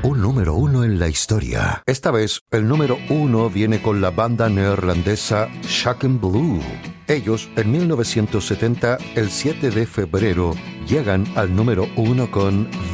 Un número uno en la historia. Esta vez, el número uno viene con la banda neerlandesa Shaken Blue. Ellos, en 1970, el 7 de febrero, llegan al número uno con